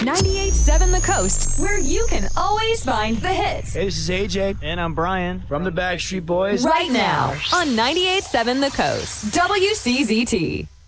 98.7 The Coast, where you can always find the hits. Hey, this is AJ. And I'm Brian. From the Backstreet Boys. Right now on 98.7 The Coast, WCZT.